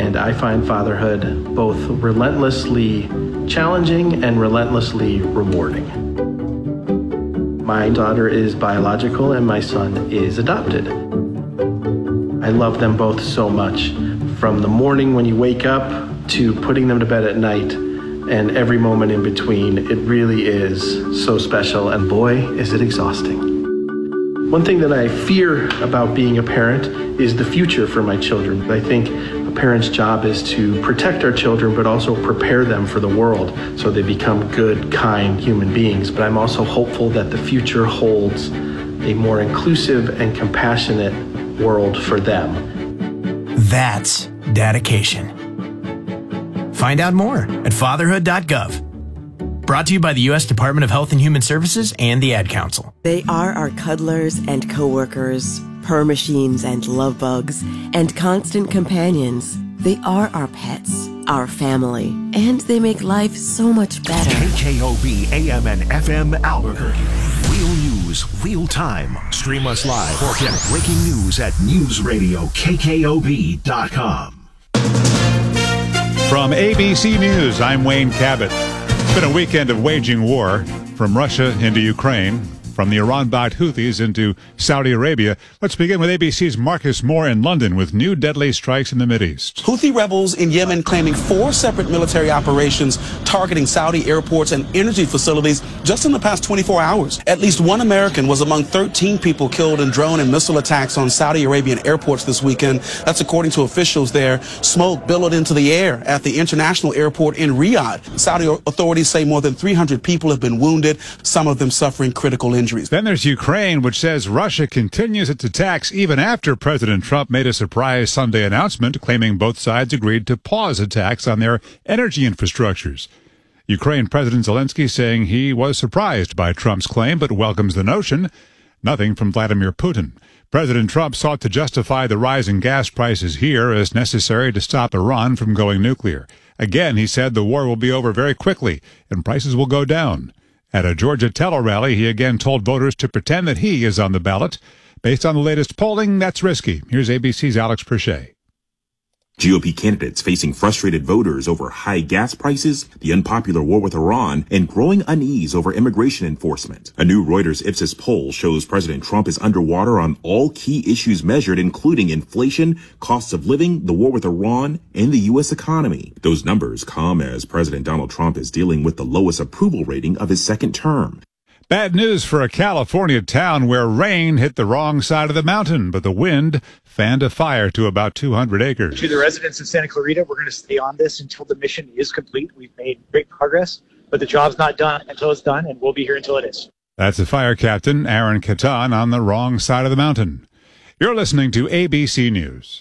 And I find fatherhood both relentlessly challenging and relentlessly rewarding. My daughter is biological and my son is adopted. I love them both so much. From the morning when you wake up to putting them to bed at night and every moment in between, it really is so special, and boy, is it exhausting. One thing that I fear about being a parent is the future for my children. I think a parent's job is to protect our children, but also prepare them for the world so they become good, kind human beings. But I'm also hopeful that the future holds a more inclusive and compassionate world for them. That's dedication. Find out more at fatherhood.gov. Brought to you by the U.S. Department of Health and Human Services and the Ad Council. They are our cuddlers and coworkers, purr machines and love bugs, and constant companions. They are our pets, our family, and they make life so much better. KKOB AM and FM Albuquerque. Real news, real time. Stream us live or get breaking news at newsradiokkob.com. From ABC News, I'm Wayne Cabot. It's been a weekend of waging war from Russia into Ukraine, from the Iran-backed Houthis into Saudi Arabia. Let's begin with ABC's Marcus Moore in London with new deadly strikes in the Mideast. Houthi rebels in Yemen claiming 4 separate military operations targeting Saudi airports and energy facilities just in the past 24 hours. At least one American was among 13 people killed in drone and missile attacks on Saudi Arabian airports this weekend. That's according to officials there. Smoke billowed into the air at the international airport in Riyadh. Saudi authorities say more than 300 people have been wounded, some of them suffering critical injuries. Then there's Ukraine, which says Russia continues its attacks even after President Trump made a surprise Sunday announcement claiming both sides agreed to pause attacks on their energy infrastructures. Ukraine President Zelensky saying he was surprised by Trump's claim but welcomes the notion. Nothing from Vladimir Putin. President Trump sought to justify the rise in gas prices here as necessary to stop Iran from going nuclear. Again, he said the war will be over very quickly and prices will go down. At a Georgia Teller rally, he again told voters to pretend that he is on the ballot. Based on the latest polling, that's risky. Here's ABC's Alex Perchet. GOP candidates facing frustrated voters over high gas prices, the unpopular war with Iran, and growing unease over immigration enforcement. A new Reuters Ipsos poll shows President Trump is underwater on all key issues measured, including inflation, costs of living, the war with Iran, and the U.S. economy. Those numbers come as President Donald Trump is dealing with the lowest approval rating of his second term. Bad news for a California town where rain hit the wrong side of the mountain, but the wind fanned a fire to about 200 acres. To the residents of Santa Clarita, we're going to stay on this until the mission is complete. We've made great progress, but the job's not done until it's done, and we'll be here until it is. That's the fire captain, Aaron Catan, on the wrong side of the mountain. You're listening to ABC News.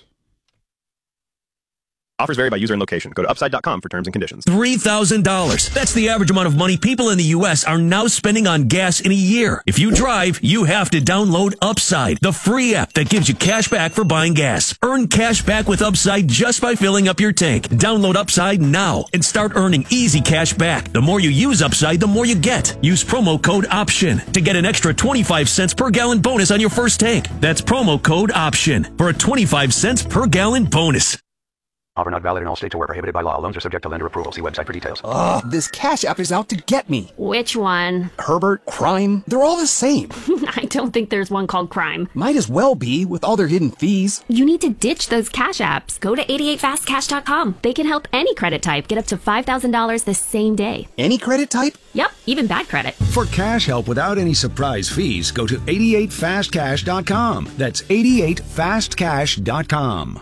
Offers vary by user and location. Go to upside.com for terms and conditions. $3,000. That's the average amount of money people in the U.S. are now spending on gas in a year. If you drive, you have to download Upside, the free app that gives you cash back for buying gas. Earn cash back with Upside just by filling up your tank. Download Upside now and start earning easy cash back. The more you use Upside, the more you get. Use promo code OPTION to get an extra 25 cents per gallon bonus on your first tank. That's promo code OPTION for a 25 cents per gallon bonus. Offer not valid in all states or where prohibited by law. Loans are subject to lender approval. See website for details. Ugh, this Cash App is out to get me. Which one? Herbert, Crime, they're all the same. I don't think there's one called Crime. Might as well be, with all their hidden fees. You need to ditch those Cash Apps. Go to 88fastcash.com. They can help any credit type get up to $5,000 the same day. Any credit type? Yep, even bad credit. For cash help without any surprise fees, go to 88fastcash.com. That's 88fastcash.com.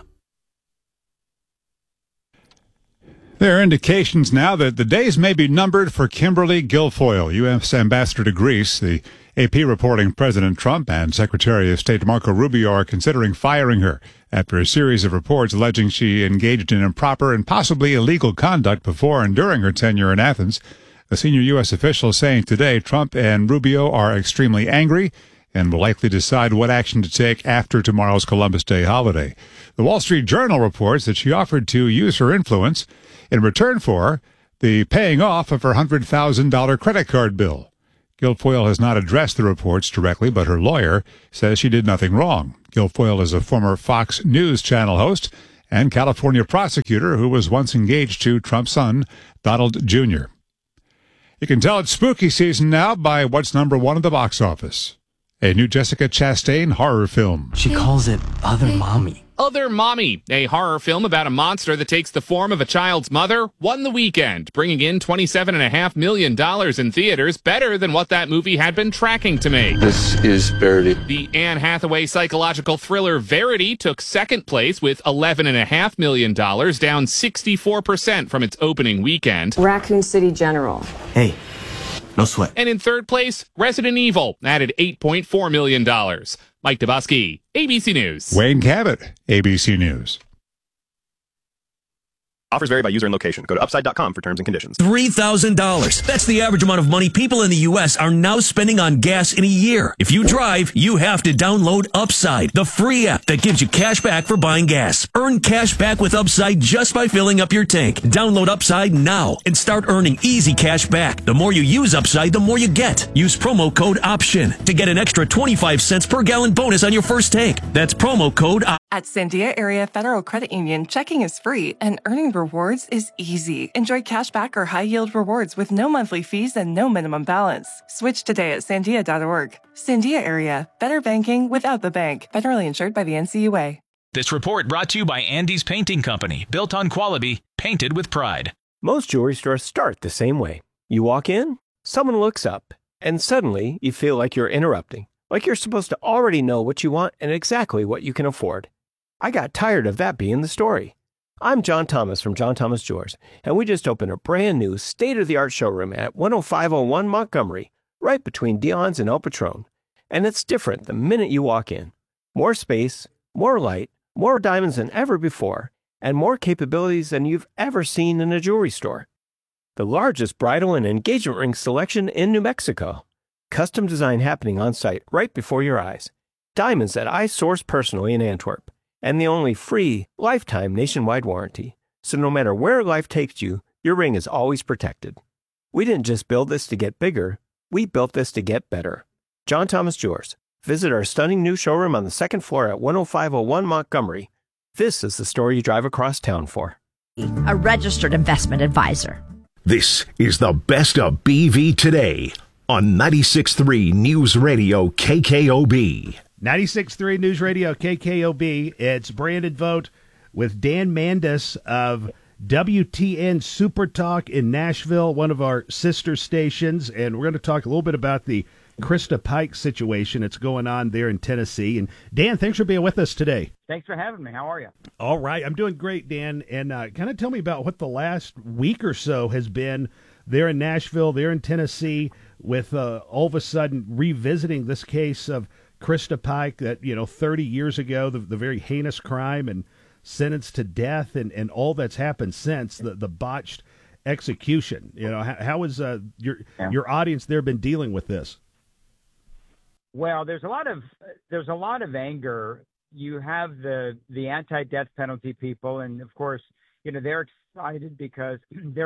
There are indications now that the days may be numbered for Kimberly Guilfoyle, U.S. Ambassador to Greece. The AP reporting President Trump and Secretary of State Marco Rubio are considering firing her after a series of reports alleging she engaged in improper and possibly illegal conduct before and during her tenure in Athens. A senior U.S. official saying today Trump and Rubio are extremely angry and will likely decide what action to take after tomorrow's Columbus Day holiday. The Wall Street Journal reports that she offered to use her influence in return for the paying off of her $100,000 credit card bill. Guilfoyle has not addressed the reports directly, but her lawyer says she did nothing wrong. Guilfoyle is a former Fox News Channel host and California prosecutor who was once engaged to Trump's son, Donald Jr. You can tell it's spooky season now by what's number one at the box office. A new Jessica Chastain horror film. She calls it Other Mommy. Other Mommy, a horror film about a monster that takes the form of a child's mother, won the weekend, bringing in $27.5 million in theaters, better than what that movie had been tracking to make. This is Verity. The Anne Hathaway psychological thriller Verity took second place with $11.5 million, down 64% from its opening weekend. Raccoon City General. Hey, no sweat. And in third place, Resident Evil added $8.4 million. Mike Dabowski, ABC News. Wayne Cabot, ABC News. Offers vary by user and location. Go to upside.com for terms and conditions. $3,000. That's the average amount of money people in the U.S. are now spending on gas in a year. If you drive, you have to download Upside, the free app that gives you cash back for buying gas. Earn cash back with Upside just by filling up your tank. Download Upside now and start earning easy cash back. The more you use Upside, the more you get. Use promo code OPTION to get an extra 25 cents per gallon bonus on your first tank. That's promo code At Sandia Area Federal Credit Union, checking is free and earning rewards is easy. Enjoy cash back or high-yield rewards with no monthly fees and no minimum balance. Switch today at sandia.org. Sandia Area, better banking without the bank. Federally insured by the NCUA. This report brought to you by Andy's Painting Company. Built on quality, painted with pride. Most jewelry stores start the same way. You walk in, someone looks up, and suddenly you feel like you're interrupting. Like you're supposed to already know what you want and exactly what you can afford. I got tired of that being the story. I'm John Thomas from John Thomas Jewelers, and we just opened a brand new state-of-the-art showroom at 10501 Montgomery, right between Dion's and El Patron. And it's different the minute you walk in. More space, more light, more diamonds than ever before, and more capabilities than you've ever seen in a jewelry store. The largest bridal and engagement ring selection in New Mexico. Custom design happening on site right before your eyes. Diamonds that I source personally in Antwerp. And the only free, lifetime nationwide warranty. So no matter where life takes you, your ring is always protected. We didn't just build this to get bigger, we built this to get better. John Thomas Jewelers. Visit our stunning new showroom on the second floor at 10501 Montgomery. This is the store you drive across town for. A registered investment advisor. This is the best of BV today on 96.3 News Radio KKOB. 96.3 News Radio KKOB. It's Brandon Vogt with Dan Mandis of WTN Super Talk in Nashville, one of our sister stations. And we're going to talk a little bit about the Krista Pike situation that's going on there in Tennessee. And Dan, thanks for being with us today. Thanks for having me. How are you? All right. I'm doing great, Dan. And kind of tell me about what the last week or so has been there in Nashville, there in Tennessee, with all of a sudden revisiting this case of Krista Pike that, 30 years ago, the very heinous crime and sentenced to death and all that's happened since, the botched execution. How has your audience there been dealing with this? Well, there's a lot of anger. You have the anti-death penalty people, and of course, they're excited because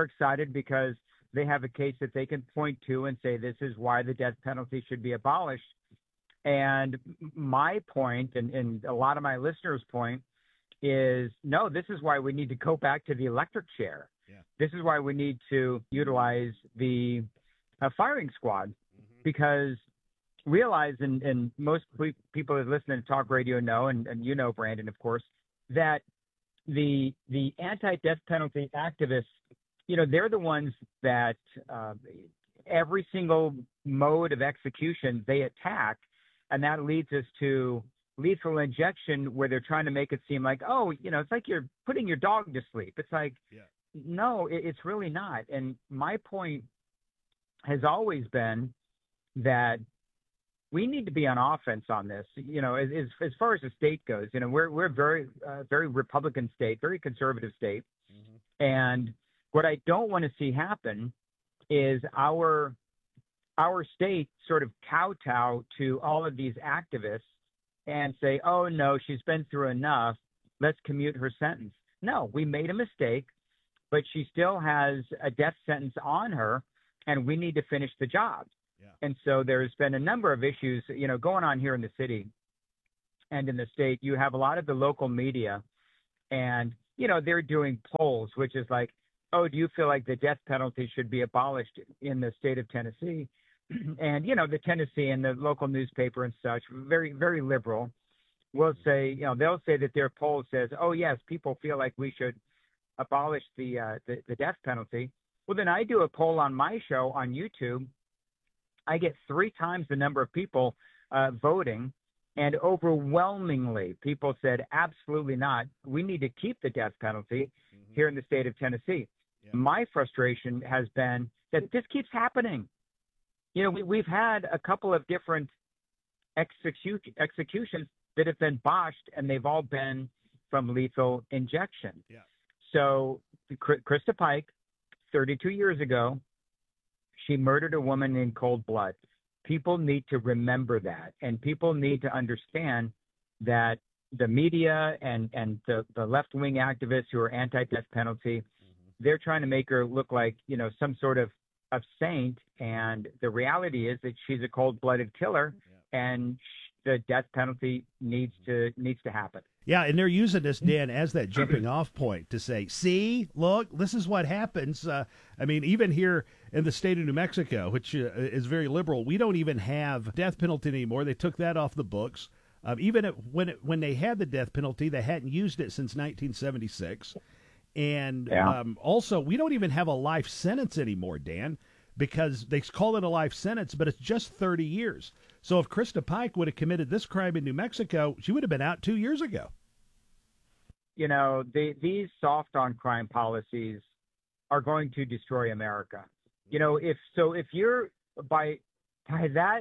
they have a case that they can point to and say this is why the death penalty should be abolished. And my point, and a lot of my listeners' point, is no, this is why we need to go back to the electric chair. Yeah. This is why we need to utilize the firing squad, because realize, and most people that listen to talk radio know, and Brandon, of course, that the anti-death penalty activists, they're the ones that every single mode of execution they attack. And that leads us to lethal injection, where they're trying to make it seem like, it's like you're putting your dog to sleep. It's like, no, it's really not. And my point has always been that we need to be on offense on this. As far as the state goes, we're a very, very Republican state, very conservative state. Mm-hmm. And what I don't want to see happen is our state sort of kowtow to all of these activists and say, oh, no, she's been through enough. Let's commute her sentence. No, we made a mistake, but she still has a death sentence on her, and we need to finish the job. Yeah. And so there's been a number of issues, going on here in the city and in the state. You have a lot of the local media And, they're doing polls, which is like, oh, do you feel like the death penalty should be abolished in the state of Tennessee? And, the Tennessee and the local newspaper and such, very, very liberal, will say, they'll say that their poll says, oh, yes, people feel like we should abolish the death penalty. Well, then I do a poll on my show on YouTube. I get 3 times the number of people voting. And overwhelmingly, people said, absolutely not. We need to keep the death penalty here in the state of Tennessee. Yeah. My frustration has been that this keeps happening. We've had a couple of different executions that have been botched, and they've all been from lethal injection. Yeah. So Krista Pike, 32 years ago, she murdered a woman in cold blood. People need to remember that, and people need to understand that the media and the left-wing activists who are anti-death penalty, they're trying to make her look like, some sort of saint, and the reality is that she's a cold-blooded killer, and the death penalty needs to happen. Yeah, and they're using this, Dan, as that jumping off point to say, see, look, this is what happens. Even here in the state of New Mexico, which is very liberal, we don't even have death penalty anymore. They took that off the books. When they had the death penalty, they hadn't used it since 1976. And also, we don't even have a life sentence anymore, Dan, because they call it a life sentence, but it's just 30 years. So if Krista Pike would have committed this crime in New Mexico, she would have been out 2 years ago. These soft on crime policies are going to destroy America. If you're by that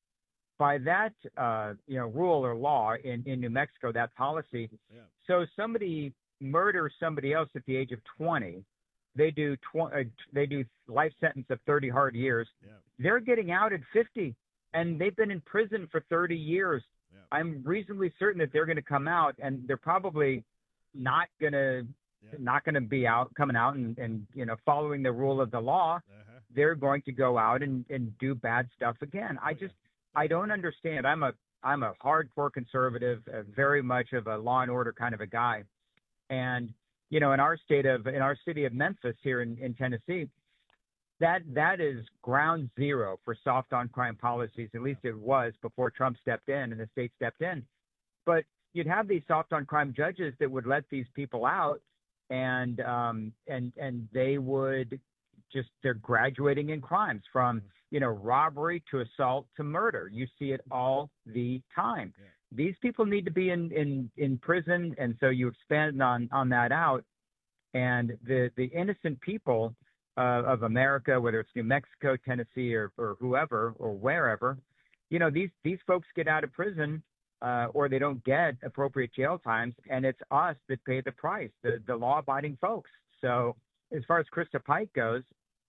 rule or law in New Mexico, that policy, so somebody murders somebody else at the age of 20, they do life sentence of 30 hard years. Yeah. They're getting out at 50, and they've been in prison for 30 years. Yeah. I'm reasonably certain that they're going to come out, and they're probably not going to be coming out and following the rule of the law. Uh-huh. They're going to go out and do bad stuff again. I don't understand. I'm a hardcore conservative, very much of a law and order kind of a guy, and in our city of Memphis here in Tennessee, that is ground zero for soft on crime policies. At least it was before Trump stepped in and the state stepped in. But you'd have these soft on crime judges that would let these people out, and they would they're graduating in crimes from robbery to assault to murder. You see it all the time. Yeah. These people need to be in prison, and so you expand on that out, and the innocent people of America, whether it's New Mexico, Tennessee, or whoever or wherever, these folks get out of prison or they don't get appropriate jail times, and it's us that pay the price, the law-abiding folks. So as far as Krista Pike goes,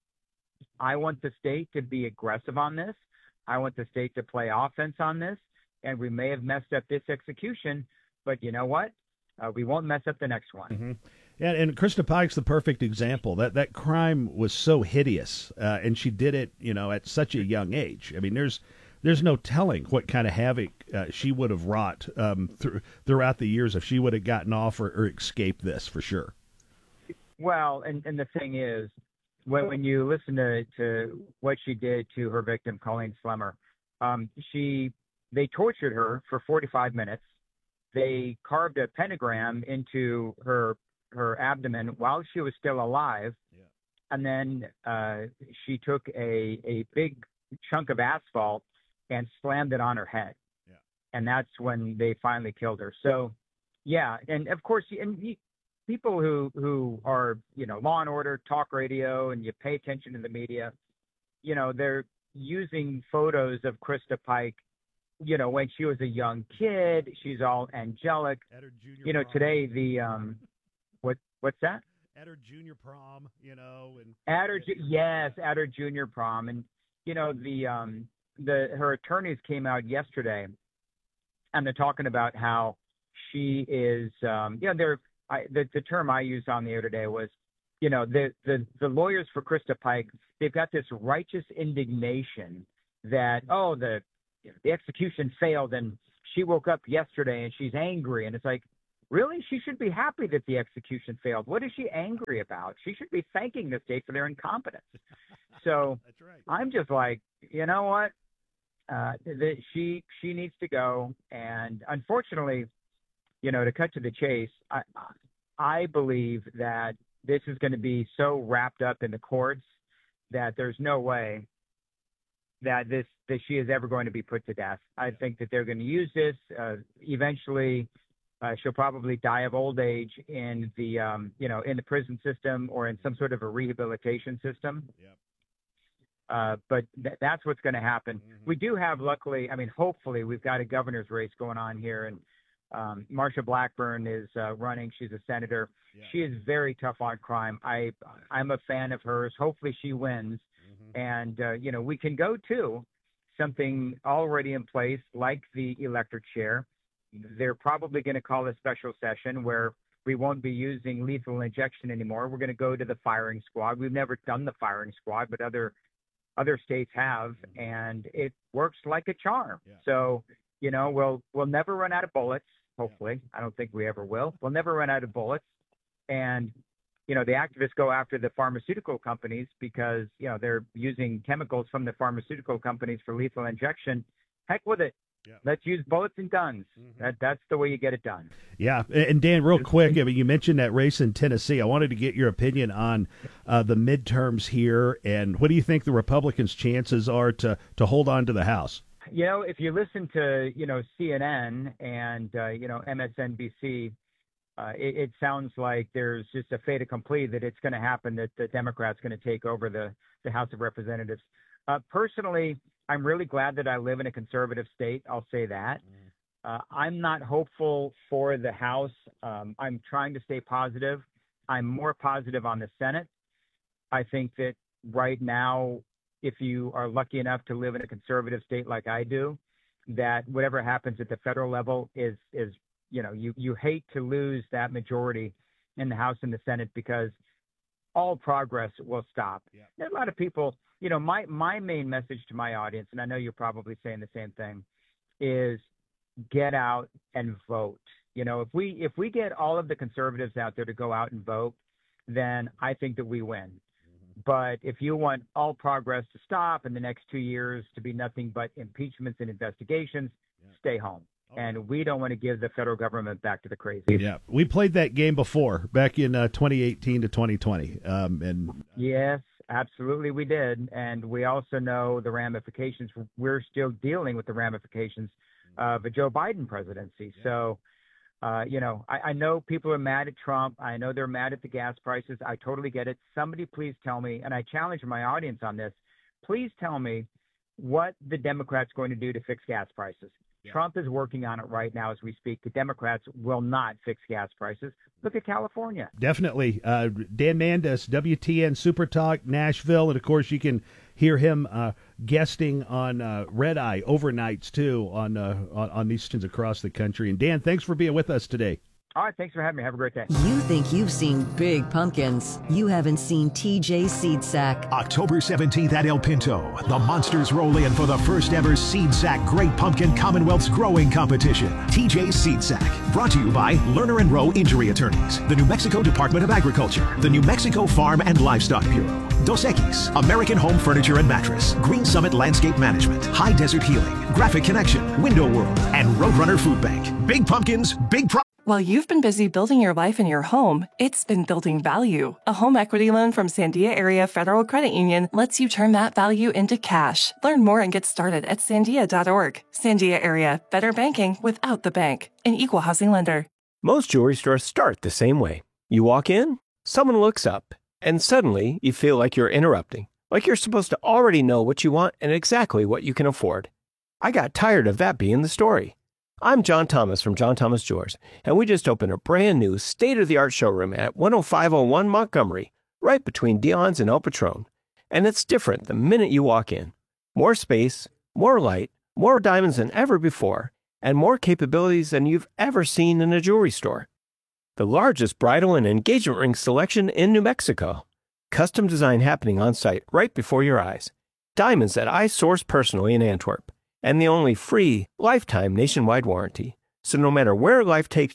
I want the state to be aggressive on this. I want the state to play offense on this. And we may have messed up this execution, but you know what? We won't mess up the next one. Mm-hmm. And Krista Pike's the perfect example. That crime was so hideous, and she did it, at such a young age. I mean, there's no telling what kind of havoc she would have wrought throughout the years if she would have gotten off or escaped this, for sure. Well, and the thing is, when you listen to what she did to her victim, Colleen Slemmer, they tortured her for 45 minutes. They carved a pentagram into her abdomen while she was still alive. Yeah. And then she took a big chunk of asphalt and slammed it on her head. Yeah. And that's when they finally killed her. So, yeah. And of course, people who are, law and order, talk radio, and you pay attention to the media, they're using photos of Krista Pike, when she was a young kid. She's all angelic. At her junior prom. Today what's that? At her junior prom, and at her junior prom, and her attorneys came out yesterday, and they're talking about how she is, the term I used on the air today was, the lawyers for Krista Pike, they've got this righteous indignation that, the execution failed and she woke up yesterday and she's angry. And it's like, Really? She should be happy that the execution failed. What is she angry about? She should be thanking the state for their incompetence. So that's right. I'm just like, you know what? She needs to go. And unfortunately, to cut to the chase, I believe that this is going to be so wrapped up in the courts that there's no way that she is ever going to be put to death. I think that they're going to use this eventually. She'll probably die of old age in the in the prison system or in some sort of a rehabilitation system. Yep. But that's what's going to happen. Mm-hmm. We do have, luckily, hopefully, we've got a governor's race going on here, and Marsha Blackburn is running. She's a senator. Yeah. She is very tough on crime. I'm a fan of hers. Hopefully, she wins, and we can go to something already in place like the electric chair. They're probably going to call a special session where we won't be using lethal injection anymore. We're going to go to the firing squad. We've never done the firing squad, but other states have, and it works like a charm. Yeah. So, we'll never run out of bullets, hopefully. Yeah. I don't think we ever will. We'll never run out of bullets. And, the activists go after the pharmaceutical companies because, they're using chemicals from the pharmaceutical companies for lethal injection. Heck with it. Yeah. Let's use bullets and guns. Mm-hmm. That's the way you get it done. Yeah. And Dan, real quick, you mentioned that race in Tennessee. I wanted to get your opinion on the midterms here, and what do you think the Republicans' chances are to hold on to the House? If you listen to, CNN and, MSNBC, it sounds like there's just a fait accompli that it's going to happen, that the Democrats going to take over the House of Representatives. Personally, I'm really glad that I live in a conservative state. I'll say that. I'm not hopeful for the House. I'm trying to stay positive. I'm more positive on the Senate. I think that right now, if you are lucky enough to live in a conservative state like I do, that whatever happens at the federal level is you hate to lose that majority in the House and the Senate because all progress will stop. Yeah. There's a lot of people. My main message to my audience, and I know you're probably saying the same thing, is get out and vote. If we get all of the conservatives out there to go out and vote, then I think that we win. Mm-hmm. But if you want all progress to stop in the next 2 years to be nothing but impeachments and investigations, stay home. And we don't want to give the federal government back to the crazies. Yeah, we played that game before, back in 2018 to 2020. Yes, absolutely we did. And we also know the ramifications. We're still dealing with the ramifications of a Joe Biden presidency. Yeah. So, I know people are mad at Trump. I know they're mad at the gas prices. I totally get it. Somebody please tell me, and I challenge my audience on this, please tell me what the Democrats are going to do to fix gas prices. Trump is working on it right now as we speak. The Democrats will not fix gas prices. Look at California. Definitely. Dan Mandas, WTN Super Talk, Nashville. And, of course, you can hear him guesting on Red Eye overnights, too, on these stations across the country. And, Dan, thanks for being with us today. All right, thanks for having me. Have a great day. You think you've seen big pumpkins. You haven't seen TJ Seed Sack. October 17th at El Pinto, the Monsters roll in for the first ever Seed Sack Great Pumpkin Commonwealth's Growing Competition. TJ Seed Sack, brought to you by Lerner & Rowe Injury Attorneys, the New Mexico Department of Agriculture, the New Mexico Farm and Livestock Bureau, Dos Equis, American Home Furniture and Mattress, Green Summit Landscape Management, High Desert Healing, Graphic Connection, Window World, and Roadrunner Food Bank. Big pumpkins, big While you've been busy building your life in your home, it's been building value. A home equity loan from Sandia Area Federal Credit Union lets you turn that value into cash. Learn more and get started at sandia.org. Sandia Area, better banking without the bank. An equal housing lender. Most jewelry stores start the same way. You walk in, someone looks up, and suddenly you feel like you're interrupting. Like you're supposed to already know what you want and exactly what you can afford. I got tired of that being the story. I'm John Thomas from John Thomas Jewelers, and we just opened a brand new state-of-the-art showroom at 10501 Montgomery, right between Dion's and El Patron. And it's different the minute you walk in. More space, more light, more diamonds than ever before, and more capabilities than you've ever seen in a jewelry store. The largest bridal and engagement ring selection in New Mexico. Custom design happening on site right before your eyes. Diamonds that I source personally in Antwerp. And the only free, lifetime nationwide warranty. So no matter where life takes you,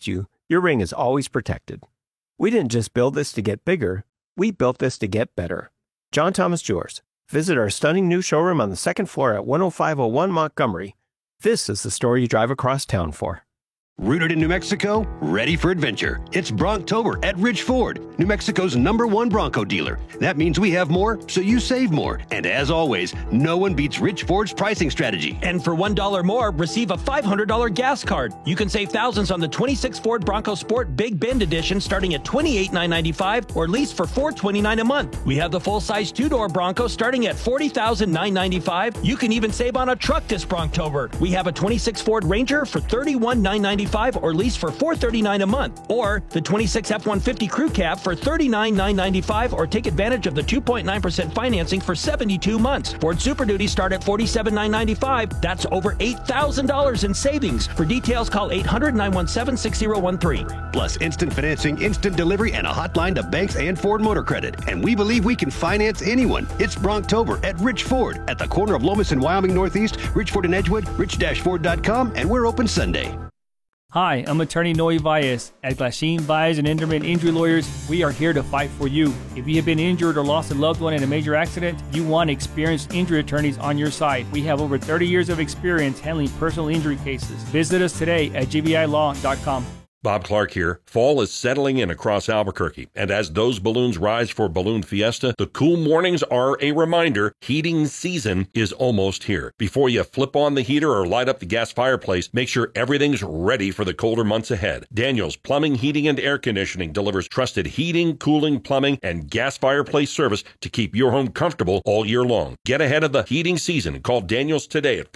your ring is always protected. We didn't just build this to get bigger, we built this to get better. John Thomas Jewelers. Visit our stunning new showroom on the second floor at 10501 Montgomery. This is the store you drive across town for. Rooted in New Mexico, ready for adventure. It's Bronctober at Rich Ford, New Mexico's #1 Bronco dealer. That means we have more, so you save more. And as always, no one beats Rich Ford's pricing strategy. And for $1 more, receive a $500 gas card. You can save thousands on the 26 Ford Bronco Sport Big Bend Edition starting at $28,995 or lease for $429 a month. We have the full-size two-door Bronco starting at $40,995. You can even save on a truck this Bronctober. We have a 26 Ford Ranger for $31,995 or lease for $439 a month, or the 26 F-150 Crew Cab for $39,995 or take advantage of the 2.9% financing for 72 months. Ford Super Duty start at $47,995. That's over $8,000 in savings. For details, call 800-917-6013. Plus instant financing, instant delivery, and a hotline to banks and Ford Motor Credit. And we believe we can finance anyone. It's Bronctober at Rich Ford at the corner of Lomas and Wyoming Northeast, Richford and Edgewood, rich-ford.com, and we're open Sunday. Hi, I'm attorney Noe Valles. At Glasheen, Valles and Enderman Injury Lawyers, we are here to fight for you. If you have been injured or lost a loved one in a major accident, you want experienced injury attorneys on your side. We have over 30 years of experience handling personal injury cases. Visit us today at gbilaw.com. Bob Clark here. Fall is settling in across Albuquerque, and as those balloons rise for Balloon Fiesta, the cool mornings are a reminder heating season is almost here. Before you flip on the heater or light up the gas fireplace, make sure everything's ready for the colder months ahead. Daniels Plumbing, Heating, and Air Conditioning delivers trusted heating, cooling, plumbing, and gas fireplace service to keep your home comfortable all year long. Get ahead of the heating season. Call Daniels today at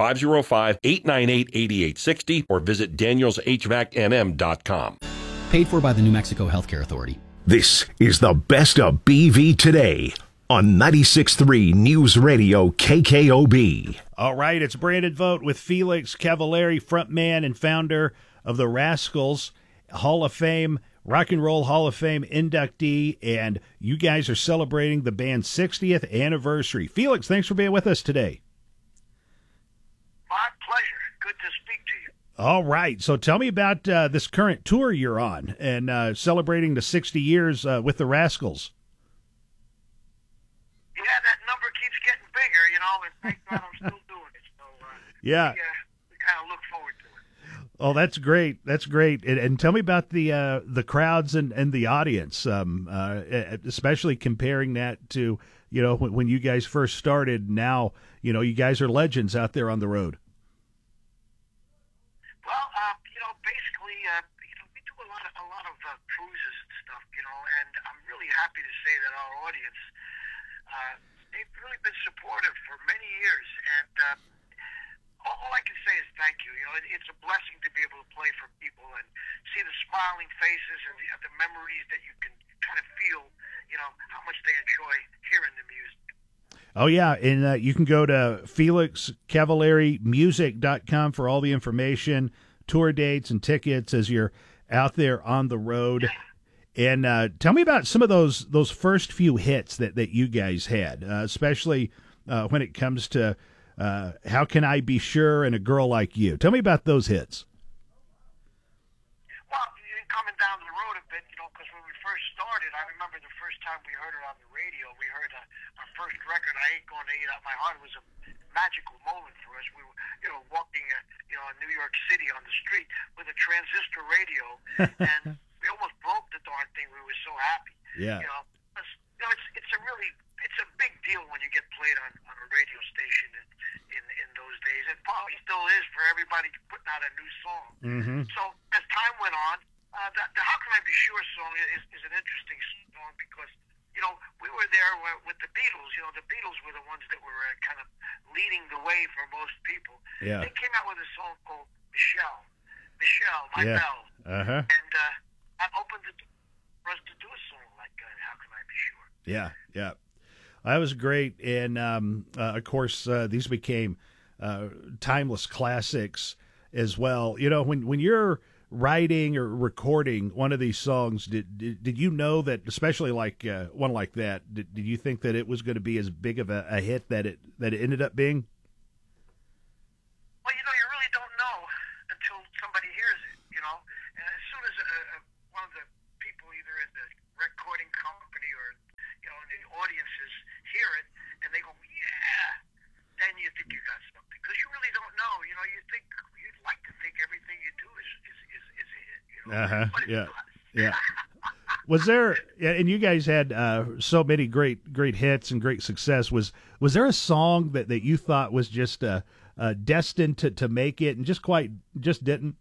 505-898-8860 or visit danielshvacnm.com. Paid for by the New Mexico Healthcare Authority. This is the best of BV today on 96.3 News Radio KKOB. All right, it's Brandon Vogt with Felix Cavallari, frontman and founder of the Rascals, Hall of Fame, Rock and Roll Hall of Fame inductee, and you guys are celebrating the band's 60th anniversary. Felix, thanks for being with us today. My pleasure. Good to speak to you. All right, so tell me about this current tour you're on and celebrating the 60 years with the Rascals. Yeah, that number keeps getting bigger, and thank God I'm still doing it. So, yeah. We kind of look forward to it. Oh, that's great. That's great. And tell me about the crowds and the audience, especially comparing that to, when you guys first started. Now, you guys are legends out there on the road. Well, basically, we do a lot of cruises and stuff, and I'm really happy to say that our audience, they've really been supportive for many years, and all I can say is thank you. It's a blessing to be able to play for people and see the smiling faces and the memories that you can kind of feel, how much they enjoy hearing the music. Oh, yeah, and you can go to FelixCavallariMusic.com for all the information, tour dates, and tickets as you're out there on the road. And tell me about some of those first few hits that you guys had, especially when it comes to How Can I Be Sure and A Girl Like You. Tell me about those hits. Well, coming down the road a bit, because when we first started, I remember the first time we heard it on the radio, we heard our first record, I Ain't Gonna Eat Out My Heart. It was a magical moment for us. We were, walking, in New York City on the street with a transistor radio, and we almost broke the darn thing. We were so happy. Yeah. It's a big deal when you get played on a radio station in those days. It probably still is for everybody putting out a new song. Mm-hmm. So as time went on, the How Can I Be Sure song is an interesting song because, we were there with the Beatles. The Beatles were the ones that were kind of leading the way for most people. Yeah. They came out with a song called Michelle, My Belle. Uh-huh. And that opened the door for us to do a song like How Can I Be Sure. Yeah, yeah. That was great. And, of course, these became timeless classics as well. When you're writing or recording one of these songs, did you know that, especially like one like that, did you think that it was going to be as big of a hit that it ended up being? Well, you really don't know until somebody hears it, And as soon as Yeah. Was there, and you guys had so many great hits and great success. Was there a song that you thought was just destined to make it and just didn't?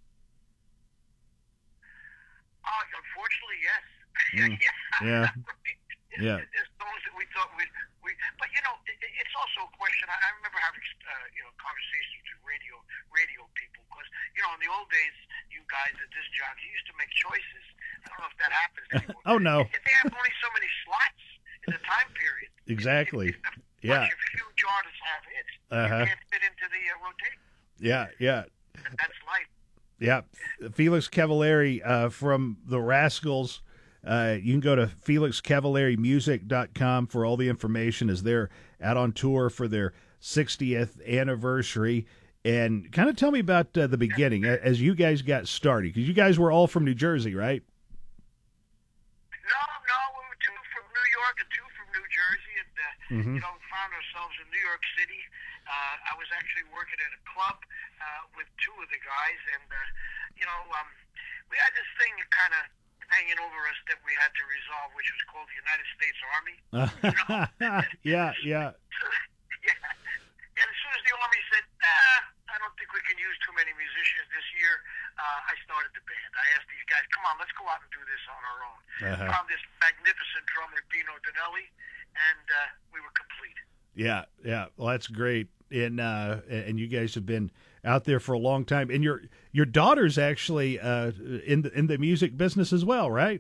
Unfortunately, yes. Yeah. Yeah. There's songs that we thought we but it's also a question. I remember having conversations with radio people because in the old days, you guys at this job, you used to make choices. I don't know if that happens anymore. Oh no. They have only so many slots in the time period. Exactly. Yeah. If huge artists have hits, you can't fit into the rotation. Yeah. And that's life. Yeah. Felix Cavallari from the Rascals. You can go to FelixCavallariMusic.com for all the information as they're out on tour for their 60th anniversary. And kind of tell me about the beginning as you guys got started, because you guys were all from New Jersey, right? No, we were two from New York and two from New Jersey, and found ourselves in New York City. I was actually working at a club with two of the guys, and we had this thing kind of hanging over us that we had to resolve, which was called the United States Army. Yeah. And as soon as the Army said, I don't think we can use too many musicians this year, I started the band. I asked these guys, come on, let's go out and do this on our own. Found this magnificent drummer, Dino Donelli, and we were complete. Yeah. Well, that's great. And you guys have been out there for a long time. And your daughter's actually in the music business as well, right?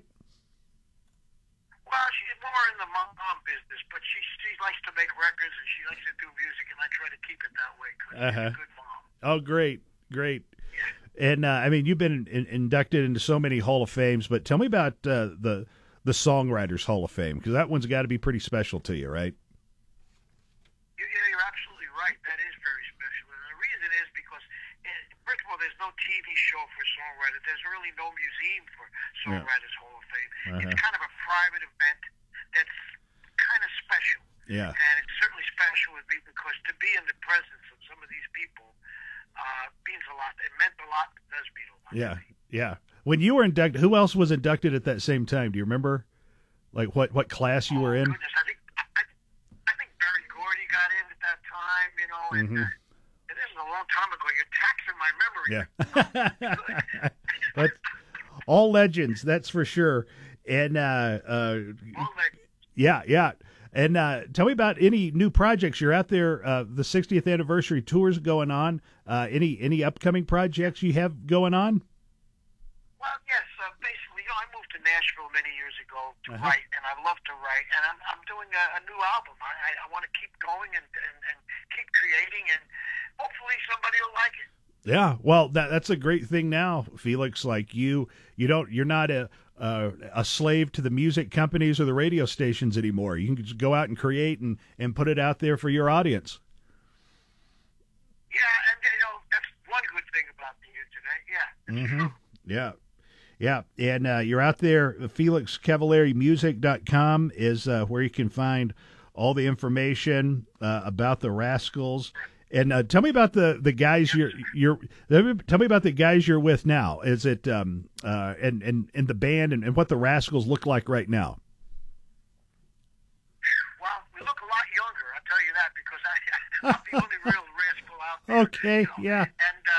Well, she's more in the mom business, but she likes to make records and she likes to do music, and I try to keep it that way because she's a good mom. Oh, great. And you've been inducted into so many Hall of Fames, but tell me about the Songwriters Hall of Fame, because that one's got to be pretty special to you, right? Yeah, you're absolutely right. That is very special, and the reason is because, first of all, there's no TV show for songwriters. There's really no museum for Songwriters Hall of Fame. It's kind of a private event that's kind of special. Yeah. And it's certainly special with me because to be in the presence of some of these people means a lot. It meant a lot. It does mean a lot. Yeah. When you were inducted, who else was inducted at that same time? Do you remember? Like what class you were in? Goodness, I think Barry Gordy got in at that time, and this is a long time ago. You're taxing my memory. But all legends, that's for sure. And all legends. Yeah. And tell me about any new projects. You're out there, the 60th anniversary tours going on. Any upcoming projects you have going on? Well, yes. Basically, I moved to Nashville many years ago to write, and I love to write. And I'm doing a new album. I want to keep going and keep creating, and hopefully somebody will like it. Yeah, well, that's a great thing now, Felix. Like you're not a slave to the music companies or the radio stations anymore. You can just go out and create and put it out there for your audience. Yeah, and that's one good thing about the internet. Yeah. Yeah. And you're out there. FelixCavallariMusic.com is where you can find all the information about the Rascals. And tell me about the guys tell me about the guys you're with now. Is it and the band and what the Rascals look like right now? Well, we look a lot younger, I'll tell you that, because I'm the only real rascal out there. Okay, yeah.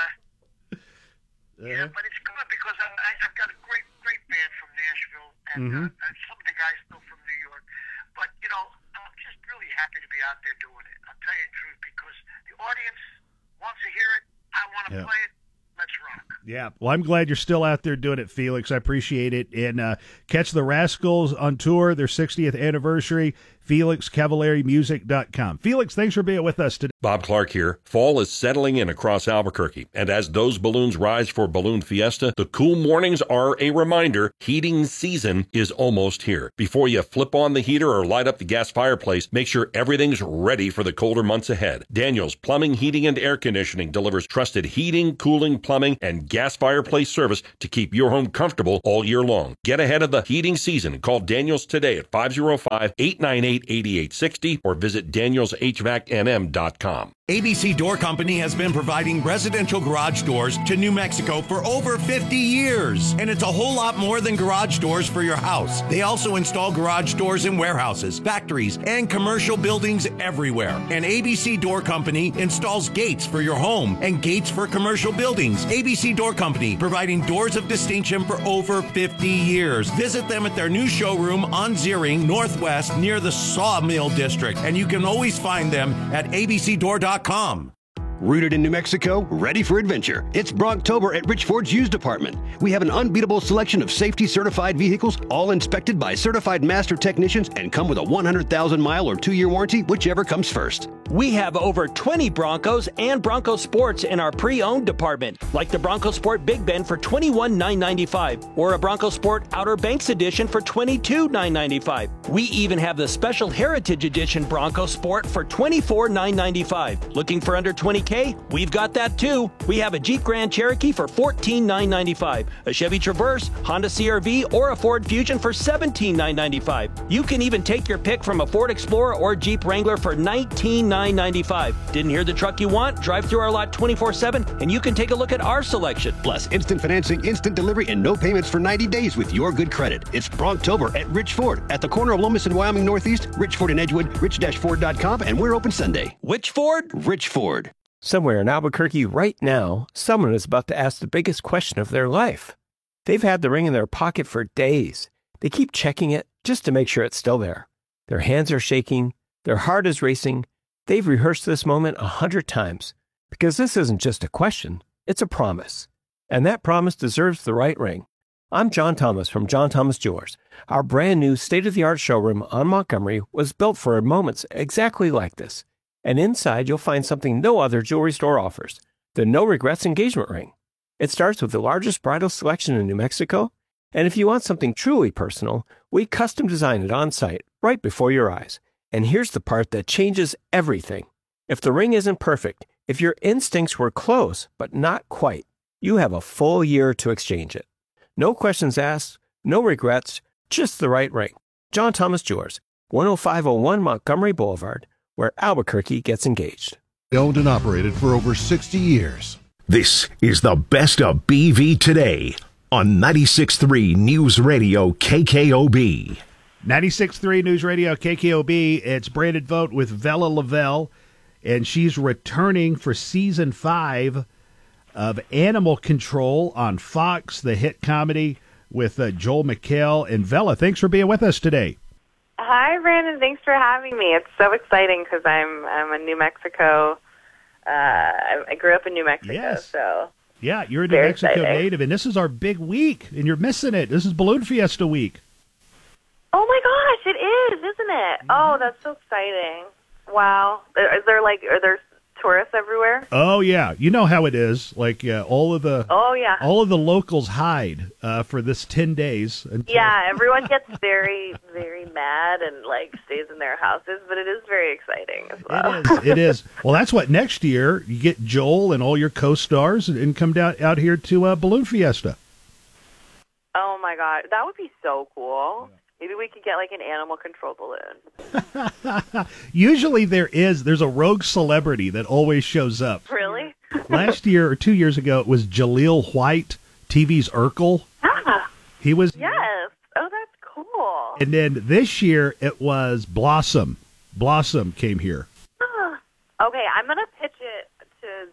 And but it's good because I've got a great band from Nashville and some of the guys still from New York. But I'm just really happy to be out there doing it. I'll tell you the truth, because the audience wants to hear it. I want to play it. Let's rock. Yeah. Well, I'm glad you're still out there doing it, Felix. I appreciate it. And catch the Rascals on tour, their 60th anniversary, FelixCavallariMusic.com. Felix, thanks for being with us today. Bob Clark here. Fall is settling in across Albuquerque, and as those balloons rise for Balloon Fiesta, the cool mornings are a reminder heating season is almost here. Before you flip on the heater or light up the gas fireplace, make sure everything's ready for the colder months ahead. Daniels Plumbing, Heating, and Air Conditioning delivers trusted heating, cooling, plumbing, and gas fireplace service to keep your home comfortable all year long. Get ahead of the heating season. Call Daniels today at 505-898-8860 or visit danielshvacnm.com. ABC Door Company has been providing residential garage doors to New Mexico for over 50 years. And it's a whole lot more than garage doors for your house. They also install garage doors in warehouses, factories, and commercial buildings everywhere. And ABC Door Company installs gates for your home and gates for commercial buildings. ABC Door Company, providing doors of distinction for over 50 years. Visit them at their new showroom on Ziering Northwest near the Sawmill District. And you can always find them at abcdoor.com. Rooted in New Mexico, ready for adventure. It's Bronktober at Rich Ford's Used Department. We have an unbeatable selection of safety-certified vehicles, all inspected by certified master technicians and come with a 100,000-mile or 2-year warranty, whichever comes first. We have over 20 Broncos and Bronco Sports in our pre-owned department, like the Bronco Sport Big Ben for $21,995 or a Bronco Sport Outer Banks Edition for $22,995. We even have the Special Heritage Edition Bronco Sport for $24,995. Looking for under $20K? We've got that too. We have a Jeep Grand Cherokee for $14,995, a Chevy Traverse, Honda CR-V, or a Ford Fusion for $17,995. You can even take your pick from a Ford Explorer or Jeep Wrangler for $19,995. Didn't hear the truck you want? Drive through our lot 24/7 and you can take a look at our selection. Plus, instant financing, instant delivery, and no payments for 90 days with your good credit. It's Bronktober at Rich Ford at the corner of Lomas and Wyoming Northeast, Rich Ford in Edgewood, rich-ford.com, and we're open Sunday. Which Ford? Rich Ford. Somewhere in Albuquerque right now, someone is about to ask the biggest question of their life. They've had the ring in their pocket for days. They keep checking it just to make sure it's still there. Their hands are shaking. Their heart is racing. They've rehearsed this moment 100 times because this isn't just a question, it's a promise. And that promise deserves the right ring. I'm John Thomas from John Thomas Jewelers. Our brand new state-of-the-art showroom on Montgomery was built for moments exactly like this. And inside, you'll find something no other jewelry store offers, the No Regrets engagement ring. It starts with the largest bridal selection in New Mexico, and if you want something truly personal, we custom design it on site, right before your eyes. And here's the part that changes everything. If the ring isn't perfect, if your instincts were close, but not quite, you have a full year to exchange it. No questions asked, no regrets, just the right ring. John Thomas Jewelers, 10501 Montgomery Boulevard, where Albuquerque gets engaged. Owned and operated for over 60 years. This is the best of BV today on 96.3 News Radio KKOB. 96.3 News Radio KKOB. It's Brandon Vogt with Vella Lavelle, and she's returning for season 5 of Animal Control on Fox, the hit comedy with Joel McHale. And Vella, thanks for being with us today. Hi, Brandon. Thanks for having me. It's so exciting because I'm a New Mexico. I grew up in New Mexico, yes. So yeah, you're a New Mexico native, and this is our big week, and you're missing it. This is Balloon Fiesta week. Oh my gosh, it is, isn't it? Oh, that's so exciting! Wow. Are there tourists everywhere? Oh yeah, you know how it is. Like all of the locals hide for this 10 days. Yeah, everyone gets very, very mad and stays in their houses, but it is very exciting as well. It is. Well, that's what next year you get Joel and all your co-stars and come down out here to Balloon Fiesta. Oh my God, that would be so cool. Maybe we could get an animal control balloon. Usually there's a rogue celebrity that always shows up. Really? Last year or 2 years ago, it was Jaleel White, TV's Urkel. Ah. He was. Yes. Oh, that's cool. And then this year it was Blossom. Blossom came here. Okay, I'm gonna pitch it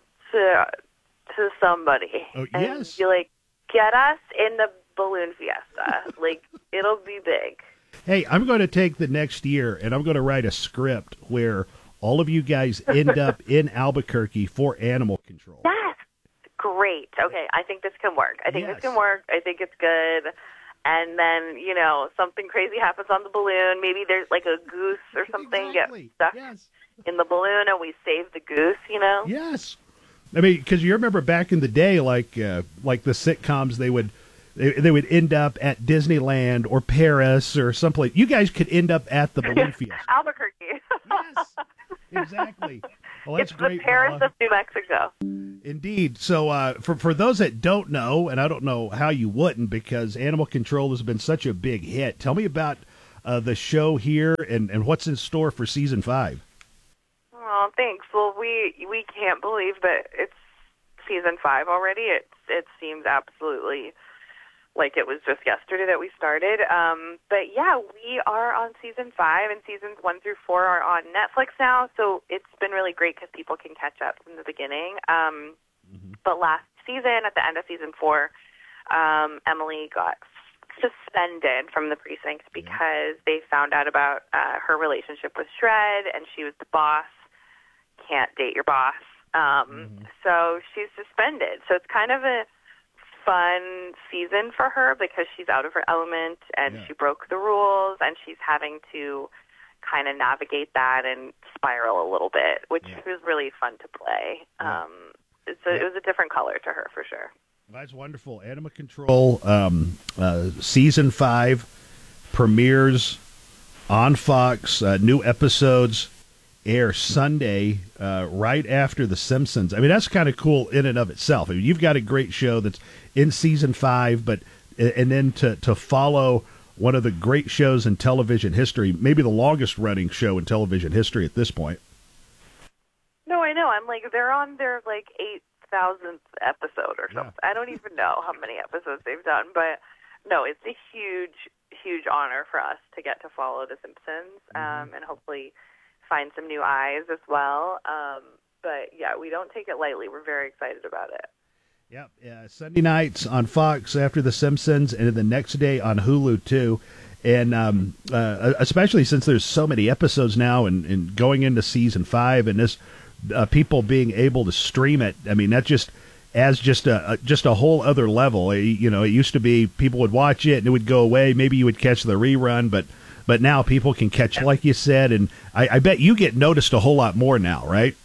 to somebody. Oh, and yes. Be get us in the Balloon Fiesta. It'll be big. Hey, I'm going to take the next year and I'm going to write a script where all of you guys end up in Albuquerque for Animal Control. Yes. Great. Okay, I think this can work. I think it's good. And then, something crazy happens on the balloon. Maybe there's a goose or something gets stuck in the balloon and we save the goose, Yes. I mean, because you remember back in the day, like the sitcoms, they would end up at Disneyland or Paris or someplace. You guys could end up at the Balloon Fiesta. Albuquerque. Yes, exactly. Well, that's it's great. The Paris of New Mexico. Indeed. So for those that don't know, and I don't know how you wouldn't, because Animal Control has been such a big hit, tell me about the show here and what's in store for season 5. Oh, Thanks. Well, we can't believe that it's season 5 already. It seems absolutely like it was just yesterday that we started. But yeah, we are on season 5, and seasons 1 through 4 are on Netflix now. So it's been really great because people can catch up from the beginning. But last season, at the end of season 4, Emily got suspended from the precinct because they found out about her relationship with Shred, and she was the boss. Can't date your boss. So she's suspended. So it's kind of a fun season for her because she's out of her element and she broke the rules, and she's having to kind of navigate that and spiral a little bit, which was really fun to play. So it was a different color to her for sure. That's wonderful. Animal Control season 5 premieres on Fox. New episodes air Sunday right after The Simpsons. I mean, that's kind of cool in and of itself. I mean, you've got a great show that's in season 5, and then to follow one of the great shows in television history, maybe the longest running show in television history at this point. No, I know. I'm like, they're on their like 8,000th episode or something. I don't even know how many episodes they've done, but no, it's a huge honor for us to get to follow The Simpsons, and hopefully find some new eyes as well. But yeah, we don't take it lightly. We're very excited about it. Yep. Sunday nights on Fox after The Simpsons, and then the next day on Hulu too. And especially since there's so many episodes now, and going into season 5, and this people being able to stream it. I mean, that just adds just a whole other level. You know, it used to be people would watch it and it would go away. Maybe you would catch the rerun, but now people can catch, like you said, and I bet you get noticed a whole lot more now, right?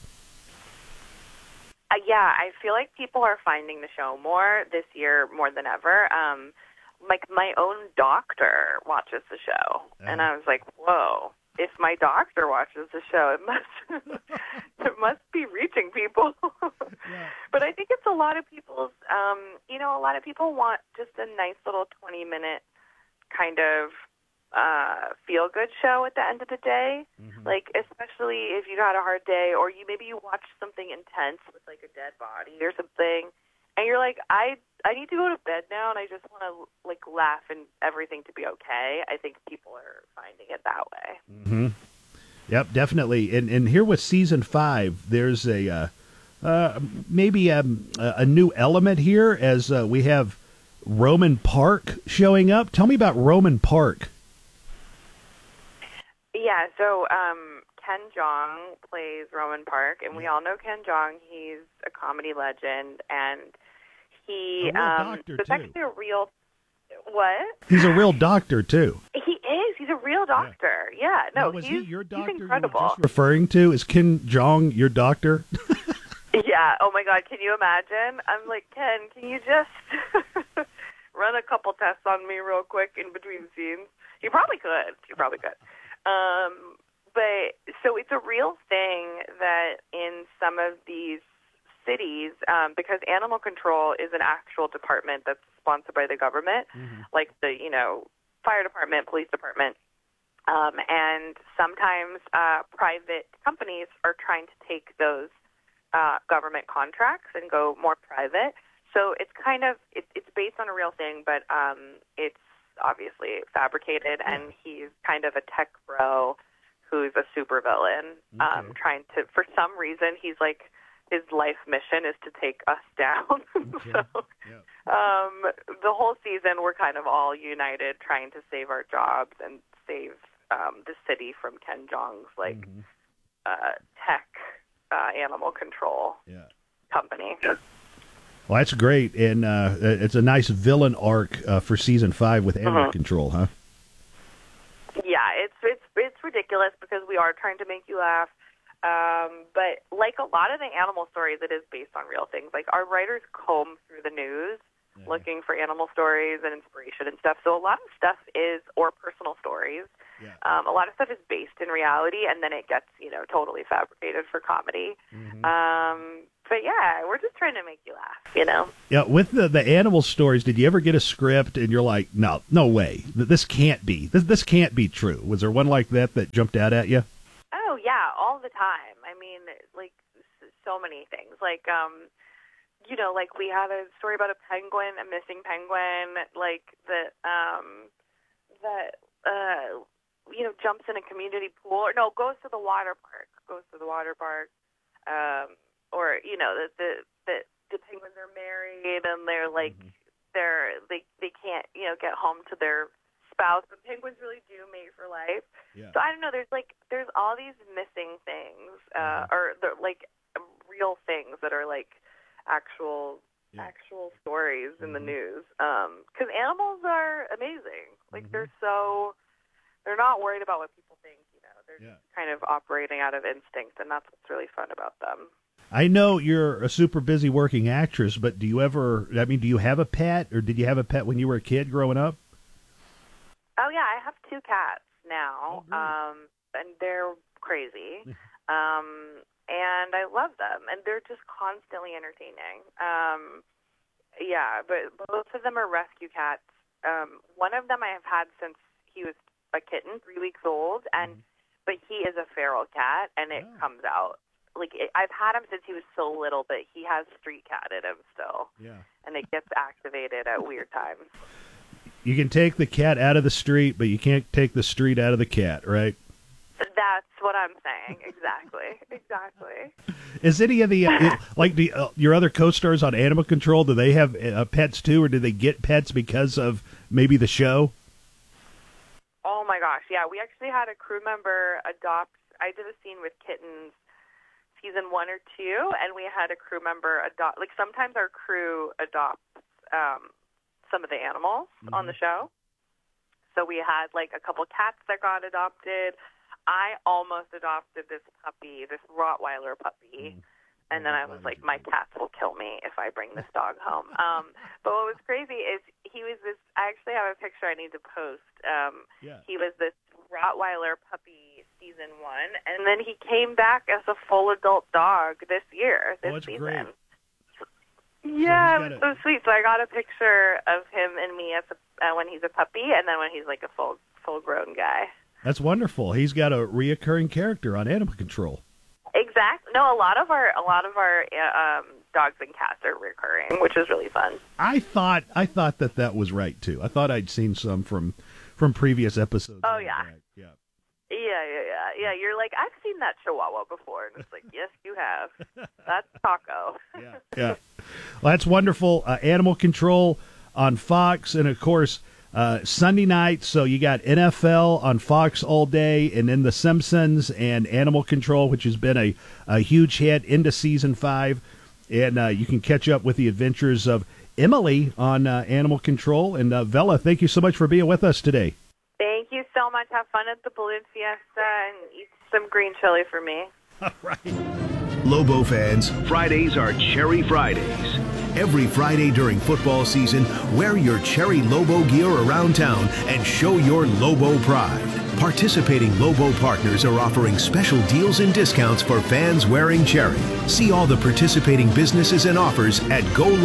Yeah, I feel like people are finding the show more this year, more than ever. Like my own doctor watches the show, and I was like, whoa. If my doctor watches the show, it must be reaching people. But I think it's a lot of people's, a lot of people want just a nice little 20-minute kind of feel-good show at the end of the day. Like, especially if you had a hard day, or maybe you watch something intense with like a dead body or something, and you're like, I need to go to bed now, and I just want to like laugh and everything to be okay. I think people are finding it that way. Yep, definitely. And here with season 5, there's a maybe a new element here as we have Roman Park showing up. Tell me about Roman Park. Yeah, so Ken Jeong plays Roman Park, and we all know Ken Jeong. He's a comedy legend, and he it's actually a real what? He's a real doctor too. He is. He's a real doctor. Yeah. No, was he's he your doctor? He's incredible. You were just referring to is Ken Jeong your doctor? Yeah. Oh my God. Can you imagine? I'm like, Ken, can you just run a couple tests on me real quick in between scenes? You probably could. But so it's a real thing that in some of these cities, because animal control is an actual department that's sponsored by the government, like the, fire department, police department. And sometimes private companies are trying to take those government contracts and go more private. So it's kind of, it's based on a real thing, but it's obviously fabricated, and he's kind of a tech bro who's a supervillain, trying to, for some reason, he's like, his life mission is to take us down. So the whole season, we're kind of all united trying to save our jobs and save the city from Ken Jeong's tech animal control company. Well, that's great, and it's a nice villain arc for season 5 with animal control, huh? Yeah, it's ridiculous because we are trying to make you laugh. But like a lot of the animal stories, it is based on real things. Like our writers comb through the news looking for animal stories and inspiration and stuff. So a lot of stuff is, or personal stories. A lot of stuff is based in reality, and then it gets, totally fabricated for comedy. But yeah, we're just trying to make you laugh, Yeah, with the animal stories, did you ever get a script and you're like, no way, this can't be, this can't be true? Was there one like that jumped out at you? Oh yeah, all the time. I mean, like so many things. Like, like we had a story about a missing penguin, like that jumps in a community pool, or no, goes to the water park, or the penguins are married and they're like they can't get home to their spouse, but penguins really do mate for life. Yeah. So I don't know. There's all these missing things, or like real things that are like actual stories in the news. Because animals are amazing. Like they're not worried about what people think. They're just kind of operating out of instinct, and that's what's really fun about them. I know you're a super busy working actress, but do you have a pet, or did you have a pet when you were a kid growing up? Oh, yeah, I have 2 cats now, and they're crazy, and I love them, and they're just constantly entertaining. But both of them are rescue cats. One of them I have had since he was a kitten, 3 weeks old, but he is a feral cat, and it comes out. I've had him since he was so little, but he has street cat in him still, and it gets activated at weird times. You can take the cat out of the street, but you can't take the street out of the cat, right? That's what I'm saying. Exactly. Is any of the your other co-stars on Animal Control? Do they have pets too, or do they get pets because of maybe the show? Oh my gosh, yeah. We actually had a crew member adopt. I did a scene with kittens, season 1 or 2, and we had a crew member adopt. Like sometimes our crew adopts some of the animals on the show. So we had like a couple cats that got adopted. I almost adopted this puppy, this Rottweiler puppy. And then I was like, my cats will kill me if I bring this dog home. But what was crazy is he was this, I actually have a picture I need to post. He was this Rottweiler puppy season 1, and then he came back as a full adult dog this season. Great. Yeah, it was so sweet. So I got a picture of him and me as when he's a puppy, and then when he's like a full-grown guy. That's wonderful. He's got a reoccurring character on Animal Control. Exactly. No, a lot of our dogs and cats are recurring, which is really fun. I thought that was right too. I thought I'd seen some from previous episodes. Oh yeah. Yeah. You're like, I've seen that Chihuahua before, and it's like, yes, you have. That's Taco. Yeah. Well, that's wonderful. Animal Control on Fox, and of course Sunday night. So you got NFL on Fox all day, and then The Simpsons and Animal Control, which has been a huge hit into season 5. And you can catch up with the adventures of Emily on Animal Control. And Vela, thank you so much for being with us today. Thank you so much. Have fun at the Balloon Fiesta and eat some green chili for me. All right. Lobo fans, Fridays are Cherry Fridays. Every Friday during football season, wear your Cherry Lobo gear around town and show your Lobo pride. Participating Lobo partners are offering special deals and discounts for fans wearing Cherry. See all the participating businesses and offers at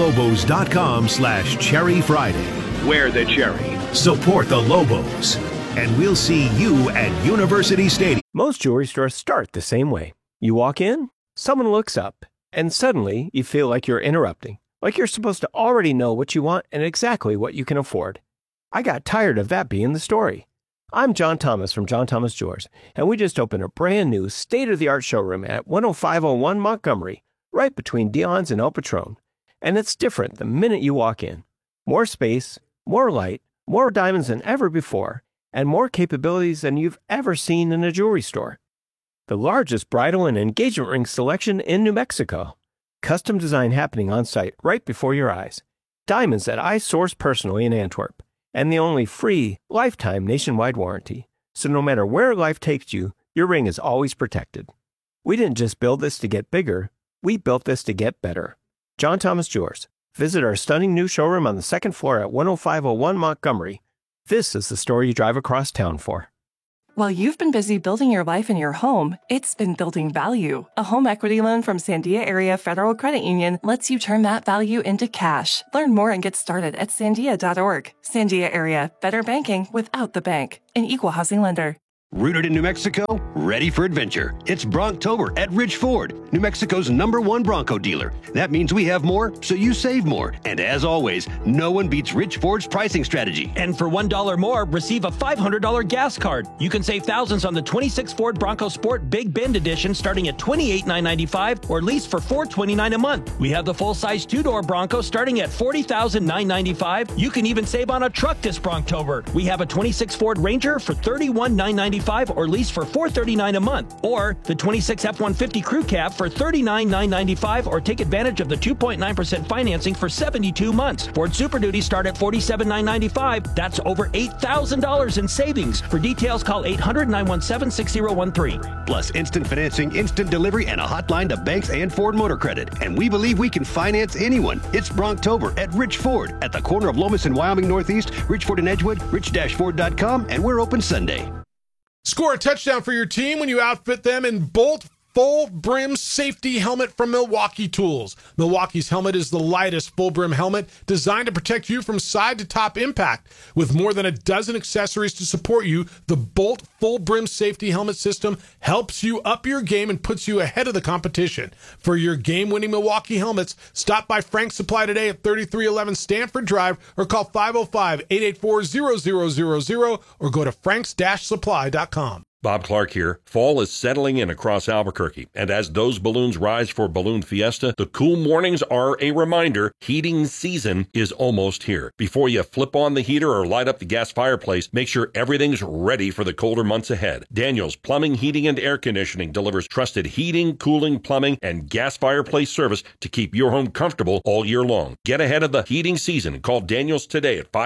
golobos.com/Cherry Friday. Wear the Cherry. Support the Lobos. And we'll see you at University Stadium. Most jewelry stores start the same way. You walk in, someone looks up, and suddenly you feel like you're interrupting. Like you're supposed to already know what you want and exactly what you can afford. I got tired of that being the story. I'm John Thomas from John Thomas Jewelers, and we just opened a brand new state-of-the-art showroom at 10501 Montgomery, right between Dion's and El Patron. And it's different the minute you walk in. More space, more light, more diamonds than ever before, and more capabilities than you've ever seen in a jewelry store. The largest bridal and engagement ring selection in New Mexico. Custom design happening on site right before your eyes. Diamonds that I source personally in Antwerp. And the only free, lifetime nationwide warranty. So no matter where life takes you, your ring is always protected. We didn't just build this to get bigger, we built this to get better. John Thomas Jewelers. Visit our stunning new showroom on the second floor at 10501 Montgomery. This is the store you drive across town for. While you've been busy building your life in your home, it's been building value. A home equity loan from Sandia Area Federal Credit Union lets you turn that value into cash. Learn more and get started at sandia.org. Sandia Area, better banking without the bank. An equal housing lender. Rooted in New Mexico, ready for adventure. It's Bronctober at Ridge Ford, New Mexico's #1 Bronco dealer. That means we have more, so you save more. And as always, no one beats Ridge Ford's pricing strategy. And for $1 more, receive a $500 gas card. You can save thousands on the 26 Ford Bronco Sport Big Bend Edition starting at $28,995 or lease for $429 a month. We have the full-size two-door Bronco starting at $40,995. You can even save on a truck this Bronctober. We have a 26 Ford Ranger for $31,995 or lease for $439 a month, or the 26 F-150 Crew Cab for $39,995 or take advantage of the 2.9% financing for 72 months. Ford Super Duty start at $47,995. That's over $8,000 in savings. For details, call 800-917-6013. Plus instant financing, instant delivery, and a hotline to banks and Ford Motor Credit. And we believe we can finance anyone. It's Bronctober at Ridge Ford at the corner of Lomas and Wyoming Northeast, Ridge Ford and Edgewood, rich-ford.com, and we're open Sunday. Score a touchdown for your team when you outfit them in Bolt Full Brim Safety Helmet from Milwaukee Tools. Milwaukee's helmet is the lightest full brim helmet designed to protect you from side to top impact. With more than a dozen accessories to support you, the Bolt Full Brim Safety Helmet system helps you up your game and puts you ahead of the competition. For your game-winning Milwaukee helmets, stop by Frank's Supply today at 3311 Stanford Drive or call 505-884-0000 or go to franks-supply.com. Bob Clark here. Fall is settling in across Albuquerque, and as those balloons rise for Balloon Fiesta, the cool mornings are a reminder heating season is almost here. Before you flip on the heater or light up the gas fireplace, make sure everything's ready for the colder months ahead. Daniels Plumbing, Heating, and Air Conditioning delivers trusted heating, cooling, plumbing, and gas fireplace service to keep your home comfortable all year long. Get ahead of the heating season. Call Daniels today at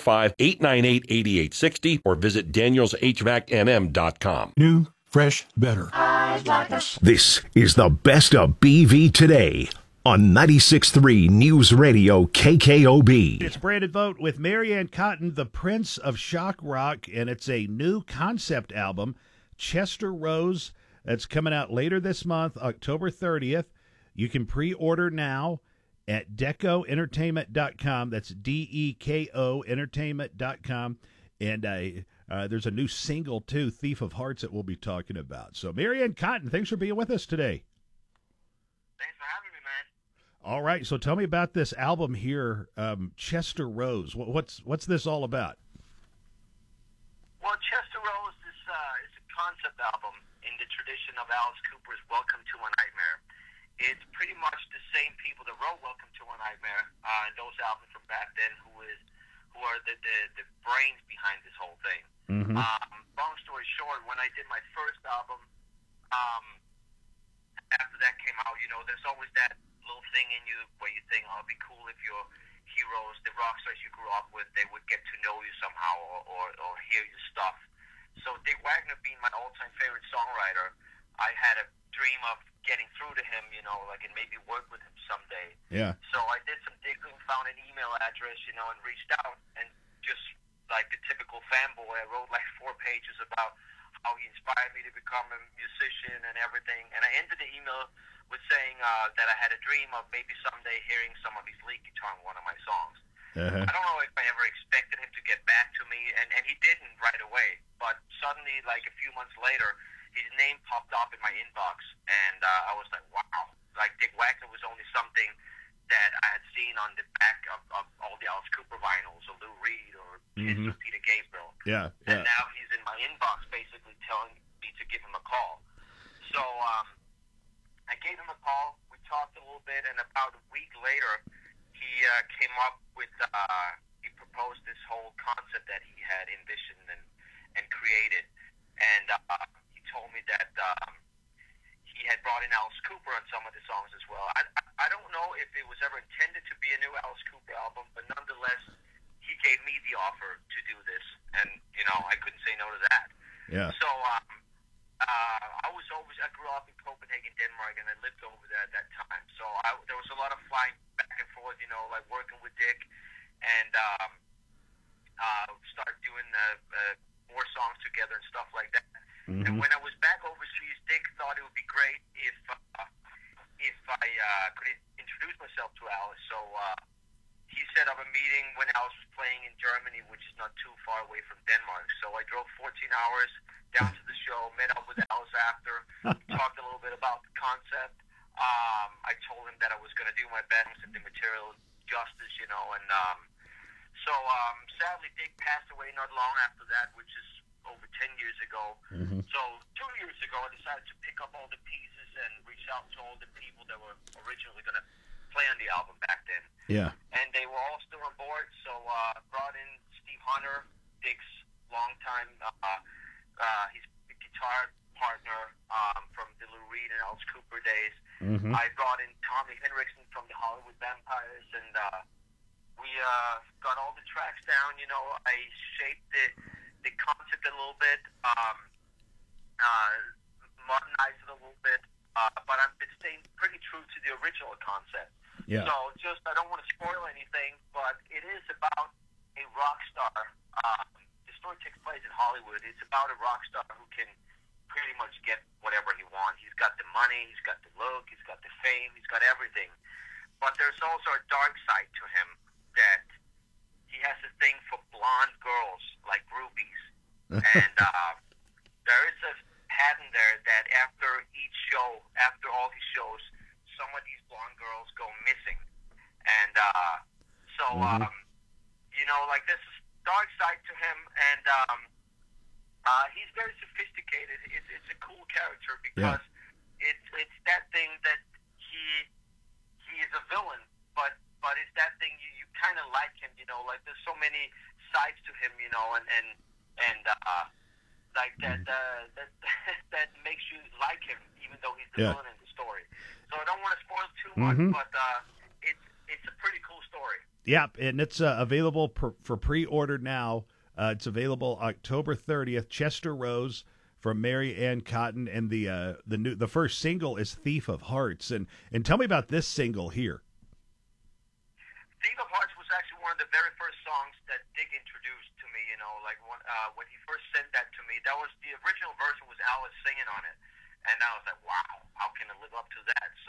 505-898-8860 or visit danielshvacnm.com. New, fresh, better. This is the best of BV Today on 96.3 News Radio KKOB. It's Brandon Vogt with Marianne Cotton, the Prince of Shock Rock, and it's a new concept album, Chester Rose, that's coming out later this month, October 30th. You can pre-order now at DecoEntertainment.com. That's DEKO Entertainment.com. And there's a new single, too, Thief of Hearts, that we'll be talking about. So, Marianne Cotton, thanks for being with us today. Thanks for having me, man. All right, so tell me about this album here, Chester Rose. What's this all about? Well, Chester Rose is a concept album in the tradition of Alice Cooper's Welcome to a Nightmare. It's pretty much the same people that wrote Welcome to a Nightmare and those albums from back then who are the brains behind this whole thing. Mm-hmm. Long story short, when I did my first album, after that came out, there's always that little thing in you where you think, oh, it'd be cool if your heroes, the rock stars you grew up with, they would get to know you somehow or hear your stuff. So Dick Wagner being my all-time favorite songwriter, I had a dream of getting through to him, and maybe work with him someday. Yeah. So I did some digging, found an email address, and reached out, and just like the typical fanboy, I wrote like 4 pages about how he inspired me to become a musician and everything. And I ended the email with saying that I had a dream of maybe someday hearing some of his lead guitar in one of my songs. Uh-huh. I don't know if I ever expected him to get back to me, and he didn't right away. But suddenly, like a few months later, his name popped up in my inbox, and I was like, wow. Like, Dick Wagner was only something that I had seen on the back of all the Alice Cooper vinyls, or Lou Reed, or Mm-hmm. Peter Gabriel. Yeah. And now he's in my inbox basically telling me to give him a call. So I gave him a call. We talked a little bit, and about a week later, he came up with, he proposed this whole concept that he had envisioned and created. And he told me that he had brought in Alice Cooper on some of the songs as well. I don't know if it was ever intended to be a new Alice Cooper album, but nonetheless, he gave me the offer to do this, and I couldn't say no to that. Yeah. So I grew up in Copenhagen, Denmark, and I lived over there at that time. So there was a lot of flying back and forth, like working with Dick, and started doing more songs together and stuff like that. Mm-hmm. And when I was back overseas, Dick thought it would be great if I could introduce myself to Alice. So he set up a meeting when Alice was playing in Germany, which is not too far away from Denmark. So I drove 14 hours down to ago. Met up with Alice after. We talked a little bit about the concept. I told him that I was going to do my best and the material justice, and so sadly Dick passed away not long after that, which is over 10 years ago. Mm-hmm. So 2 years ago, I decided to pick up all the pieces and reach out to all the people that were originally going to play on the album back then. Yeah. And they were all still on board, so brought in Steve Hunter, Dick's longtime his guitar partner from the Lou Reed and Alice Cooper days. Mm-hmm. I brought in Tommy Henriksen from the Hollywood Vampires, and we got all the tracks down. I shaped the concept a little bit, modernized it a little bit, but I've been staying pretty true to the original concept. Yeah. So I don't want to spoil anything, but it is about a rock star. The story takes place in Hollywood. It's about a rock star who can pretty much get whatever he wants. He's got the money, he's got the look, he's got the fame, he's got everything. But there's also a dark side to him, that he has a thing for blonde girls, like groupies. And there is a pattern there that after each show, after all his shows, some of these blonde girls go missing. And there's this dark side to him, and he's very sophisticated. It's a cool character because it's that thing that he is a villain, but it's that thing you kind of like him, like there's so many sides to him, and like that that makes you like him, even though he's the villain in the story. So I don't want to spoil too much, but it's a pretty cool story. Yeah, and it's available for pre-order now. It's available October 30th. Chester Rose from Mary Ann Cotton, and the first single is "Thief of Hearts." And tell me about this single here. "Thief of Hearts" was actually one of the very first songs that Dick introduced to me. When he first sent that to me, that was the original version was Alice singing on it, and I was like, wow, how can I live up to that? So,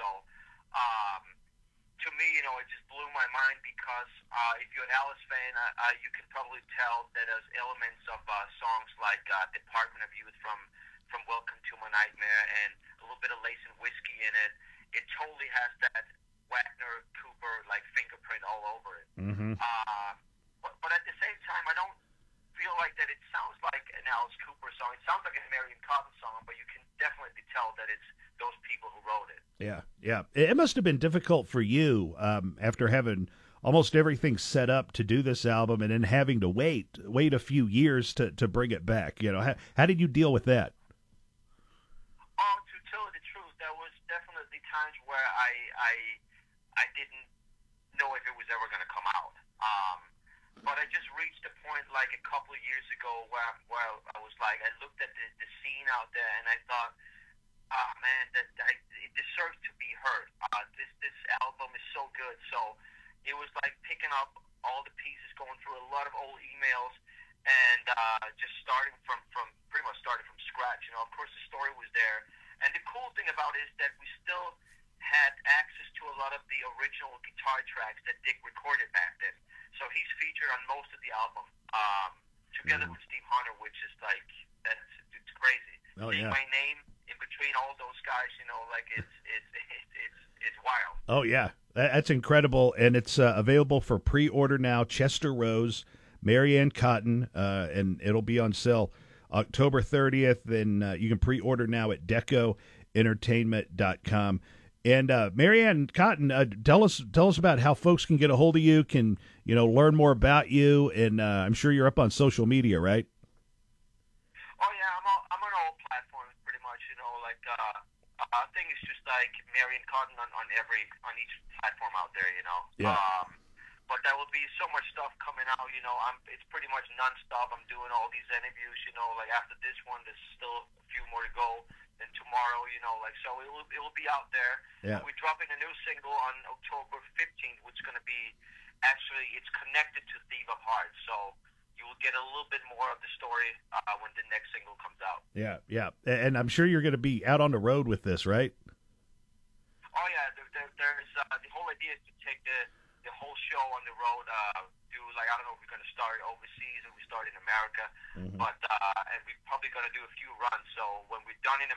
to me, it just blew my mind because if you're an Alice fan, you can probably tell that there's elements of songs like Department of Youth from Welcome to My Nightmare and a little bit of Lace and Whiskey in it. It totally has that Wagner, Cooper, fingerprint all over it. Mm-hmm. But at the same time, I don't feel like that it sounds like an Alice Cooper song. It sounds like a Marion Cotton song, but you can definitely tell that it's those people who wrote it. Yeah. It must have been difficult for you after having almost everything set up to do this album and then having to wait a few years to bring it back. How did you deal with that? To tell the truth, there was definitely times where I didn't know if it was ever going to come out. But I just reached a point like a couple of years ago where I was like, I looked at the scene out there and I thought, oh man, it deserves to be heard. This album is so good. So it was like picking up all the pieces, going through a lot of old emails, and just starting from pretty much starting from scratch. Of course the story was there, and the cool thing about it is that we still had access to a lot of the original guitar tracks that Dick recorded back then. So he's featured on most of the album, together with Steve Hunter, which is it's crazy. Oh, Seeing yeah. my name in between all those guys, it's wild. Oh yeah, that's incredible, and it's available for pre-order now. Chester Rose, Mary Ann Cotton, and it'll be on sale October 30th. And you can pre-order now at DecoEntertainment.com. And Mary Ann Cotton, tell us about how folks can get a hold of you, can learn more about you, and I'm sure you're up on social media, right? Oh yeah, I'm on all platforms pretty much. I think it's just like Mary Ann Cotton on each platform out there. Yeah. But there will be so much stuff coming out. It's pretty much nonstop. I'm doing all these interviews. After this one, there's still a few more to go. Then tomorrow, so it will be out there. Yeah. We're dropping a new single on October 15th, which is going to be it's connected to Thief of Hearts. So you will get a little bit more of the story when the next single comes out. Yeah. And I'm sure you're going to be out on the road with this, right? Oh yeah, there's the whole idea is to take the whole show on the road. Do like, I don't know if we're going to start overseas or we start in America, but and we're probably going to do a few runs. So when we're done in